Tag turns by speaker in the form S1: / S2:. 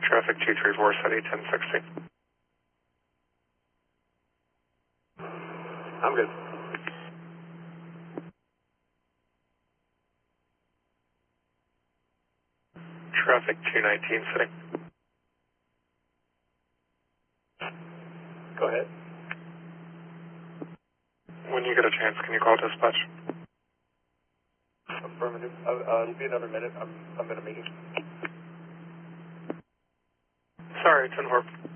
S1: Traffic 234, City 1060.
S2: I'm good.
S1: Traffic 219, City.
S2: Go ahead.
S1: When you get a chance, can you call dispatch?
S2: Affirmative. It'll be another minute. I'm in a meeting.
S1: Sorry, 10-4.